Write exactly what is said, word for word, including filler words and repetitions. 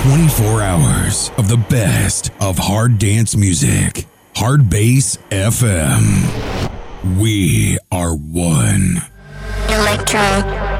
twenty-four hours of the best of hard dance music. Hard Bass F M. We are one. Electro.